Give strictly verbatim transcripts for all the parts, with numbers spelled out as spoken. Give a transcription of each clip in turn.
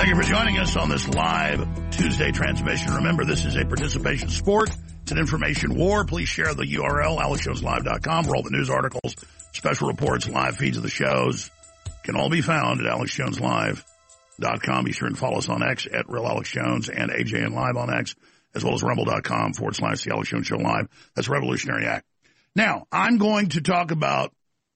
Thank you for joining us on this live Tuesday transmission. Remember, this is a participation sport. It's an information war. Please share the U R L, alex jones live dot com, where all the news articles, special reports, live feeds of the shows can all be found at alex jones live dot com. Be sure and follow us on X at Real Alex Jones and A J N Live on X, as well as rumble.com forward slash the Alex Jones Show Live. That's a revolutionary act. Now, I'm going to talk about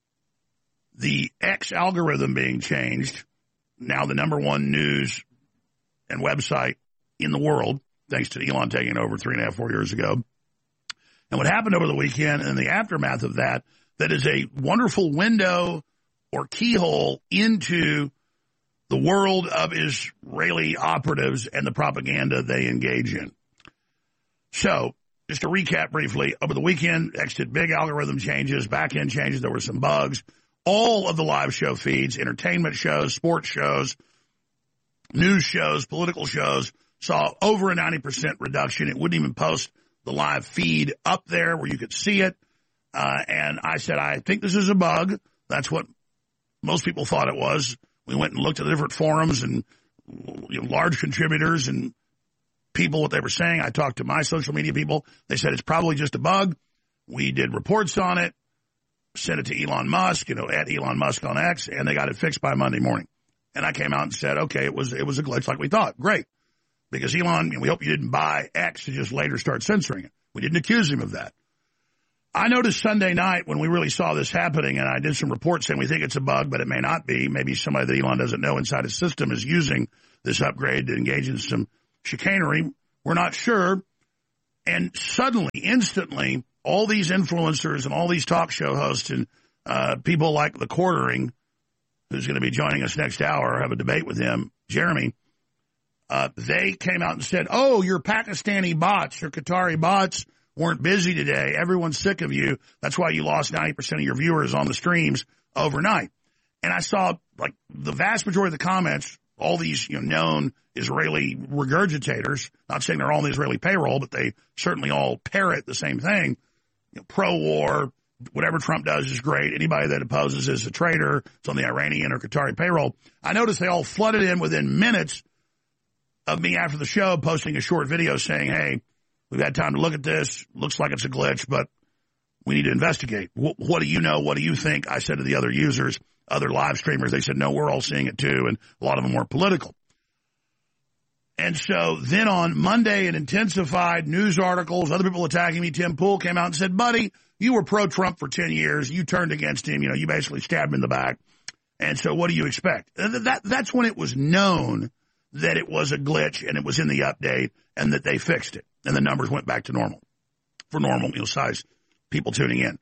the X algorithm being changed. Now the number one news and website in the world, thanks to Elon taking over three and a half, four years ago. And what happened over the weekend and the aftermath of that, that is a wonderful window or keyhole into the world of Israeli operatives and the propaganda they engage in. So, just to recap briefly, over the weekend, X did big algorithm changes, back-end changes, there were some bugs. All of the live show feeds, entertainment shows, sports shows, news shows, political shows, saw over a ninety percent reduction. It wouldn't even post the live feed up there where you could see it. Uh, and I said, I think this is a bug. That's what most people thought it was. We went and looked at the different forums and you know, large contributors and people, what they were saying. I talked to my social media people. They said it's probably just a bug. We did reports on it. Sent it to Elon Musk, you know, at Elon Musk on X, and they got it fixed by Monday morning. And I came out and said, okay, it was it was a glitch like we thought. Great. Because Elon, we hope you didn't buy X to just later start censoring it. We didn't accuse him of that. I noticed Sunday night when we really saw this happening, and I did some reports saying we think it's a bug, but it may not be. Maybe somebody that Elon doesn't know inside his system is using this upgrade to engage in some chicanery. We're not sure. And suddenly, instantly, all these influencers and all these talk show hosts and uh, people like The Quartering, who's going to be joining us next hour, have a debate with him, Jeremy, uh, they came out and said, oh, your Pakistani bots, your Qatari bots weren't busy today. Everyone's sick of you. That's why you lost ninety percent of your viewers on the streams overnight. And I saw, like, the vast majority of the comments, all these you know, known Israeli regurgitators, not saying they're all on the Israeli payroll, but they certainly all parrot the same thing. You know, pro-war, whatever Trump does is great. Anybody that opposes is a traitor. It's on the Iranian or Qatari payroll. I noticed they all flooded in within minutes of me after the show posting a short video saying, hey, we've had time to look at this. Looks like it's a glitch, but we need to investigate. What, what do you know? What do you think? I said to the other users, other live streamers, they said, no, we're all seeing it too, and a lot of them were political. And so then on Monday, it intensified news articles, other people attacking me. Tim Pool came out and said, buddy, you were pro-Trump for ten years. You turned against him. You know, you basically stabbed him in the back. And so what do you expect? That, that's when it was known that it was a glitch and it was in the update and that they fixed it. And the numbers went back to normal for normal, you know, size people tuning in.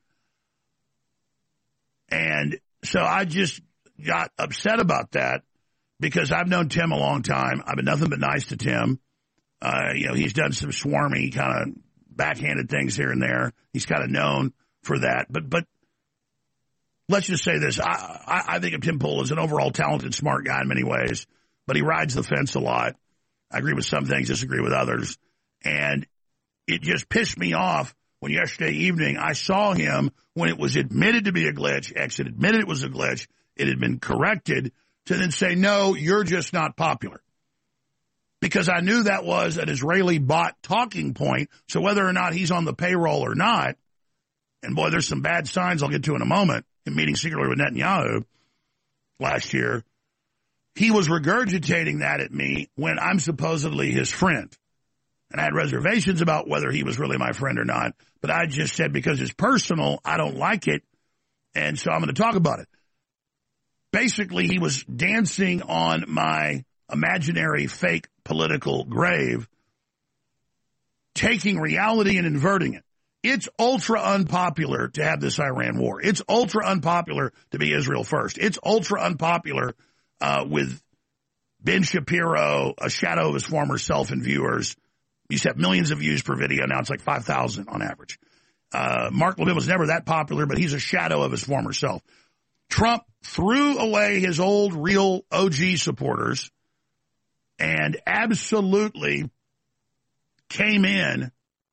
And so I just got upset about that. Because I've known Tim a long time. I've been nothing but nice to Tim. Uh, you know, he's done some swarmy kind of backhanded things here and there. He's kind of known for that. But but let's just say this. I, I, I think of Tim Pool as an overall talented, smart guy in many ways. But he rides the fence a lot. I agree with some things, disagree with others. And it just pissed me off when yesterday evening I saw him when it was admitted to be a glitch. X had admitted it was a glitch. It had been corrected. To then say, no, you're just not popular. Because I knew that was an Israeli bot talking point. So whether or not he's on the payroll or not, and boy, there's some bad signs I'll get to in a moment, in meeting secretly with Netanyahu last year, he was regurgitating that at me when I'm supposedly his friend. And I had reservations about whether he was really my friend or not. But I just said because it's personal, I don't like it. And so I'm going to talk about it. Basically, he was dancing on my imaginary fake political grave, taking reality and inverting it. It's ultra unpopular to have this Iran war. It's ultra unpopular to be Israel first. It's ultra unpopular uh, with Ben Shapiro, a shadow of his former self and viewers. He used to have millions of views per video. Now it's like five thousand on average. Uh, Mark Levin was never that popular, but he's a shadow of his former self. Trump threw away his old real O G supporters and absolutely came in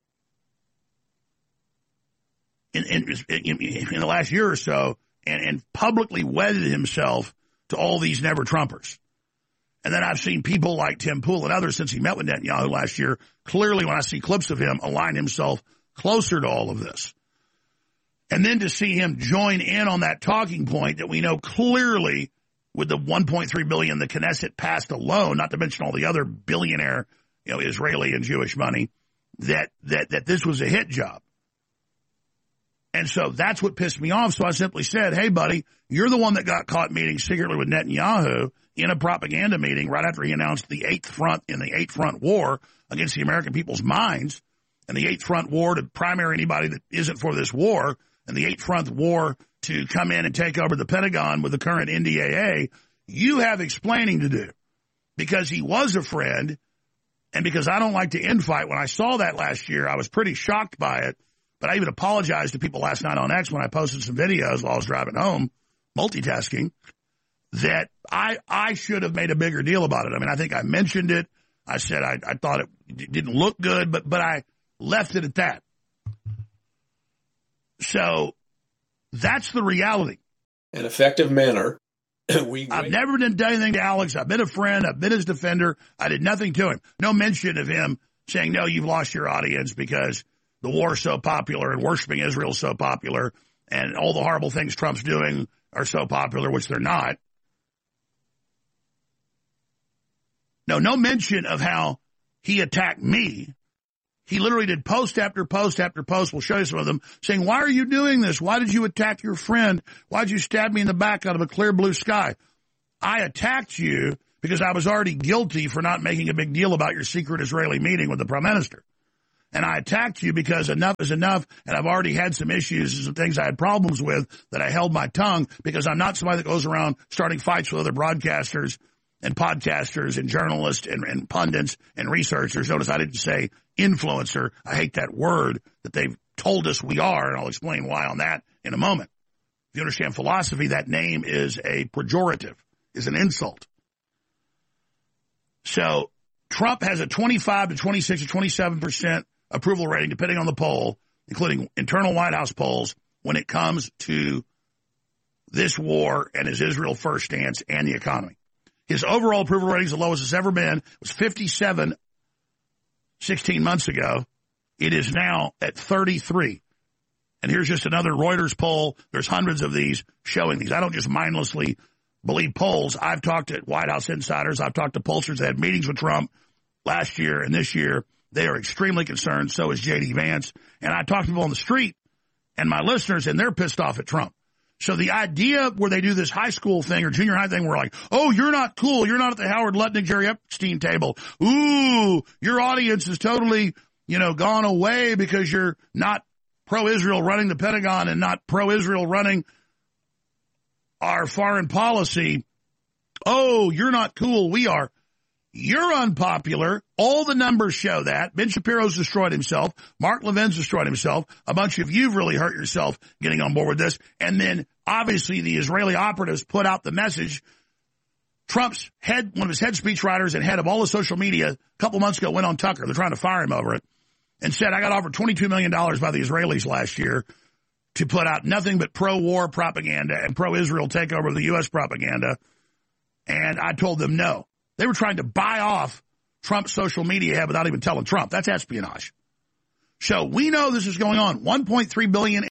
in, in, in, in the last year or so and, and publicly wedded himself to all these never-Trumpers. And then I've seen people like Tim Pool and others since he met with Netanyahu last year, clearly when I see clips of him, align himself closer to all of this. And then to see him join in on that talking point that we know clearly with the one point three billion dollars the Knesset passed alone, not to mention all the other billionaire, you know, Israeli and Jewish money, that, that, that this was a hit job. And so that's what pissed me off. So I simply said, hey, buddy, you're the one that got caught meeting secretly with Netanyahu in a propaganda meeting right after he announced the Eighth Front in the Eighth Front War against the American people's minds, and the Eighth Front War to primary anybody that isn't for this war, and the Eighth Front War to come in and take over the Pentagon with the current N D A A. You have explaining to do, because he was a friend, and because I don't like to infight. When I saw that last year, I was pretty shocked by it. But I even apologized to people last night on X when I posted some videos while I was driving home, multitasking, that I I should have made a bigger deal about it. I mean, I think I mentioned it. I said I, I thought it didn't look good, but but I left it at that. So that's the reality. An effective manner. we I've never done anything to Alex. I've been a friend. I've been his defender. I did nothing to him. No mention of him saying, no, you've lost your audience because the war's so popular and worshiping Israel is so popular and all the horrible things Trump's doing are so popular, which they're not. No, no mention of how he attacked me. He literally did post after post after post. We'll show you some of them saying, why are you doing this? Why did you attack your friend? Why did you stab me in the back out of a clear blue sky? I attacked you because I was already guilty for not making a big deal about your secret Israeli meeting with the prime minister. And I attacked you because enough is enough, and I've already had some issues and some things I had problems with that I held my tongue because I'm not somebody that goes around starting fights with other broadcasters and podcasters and journalists and, and pundits and researchers. Notice I didn't say influencer. I hate that word that they've told us we are, and I'll explain why on that in a moment. If you understand philosophy, that name is a pejorative, is an insult. So Trump has a twenty-five to twenty-six to twenty-seven percent approval rating, depending on the poll, including internal White House polls, when it comes to this war and his Israel first stance and the economy. His overall approval rating is the lowest it's ever been. It was fifty-seven sixteen months ago. It is now at thirty-three. And here's just another Reuters poll. There's hundreds of these showing these. I don't just mindlessly believe polls. I've talked to White House insiders. I've talked to pollsters that had meetings with Trump last year and this year. They are extremely concerned. So is J D Vance. And I talked to people on the street and my listeners, and they're pissed off at Trump. So the idea where they do this high school thing or junior high thing, we're like, oh, you're not cool. You're not at the Howard Lutnick, Jerry Epstein table. Ooh, your audience is totally, you know, gone away because you're not pro-Israel running the Pentagon and not pro-Israel running our foreign policy. Oh, you're not cool. We are. You're unpopular. All the numbers show that. Ben Shapiro's destroyed himself. Mark Levin's destroyed himself. A bunch of you've really hurt yourself getting on board with this. And then, obviously, the Israeli operatives put out the message. Trump's head, one of his head speechwriters and head of all the social media, a couple months ago went on Tucker. They're trying to fire him over it. And said, I got offered twenty-two million dollars by the Israelis last year to put out nothing but pro-war propaganda and pro-Israel takeover of the U S propaganda. And I told them no. They were trying to buy off Trump's social media head without even telling Trump. That's espionage. So we know this is going on. one point three billion dollars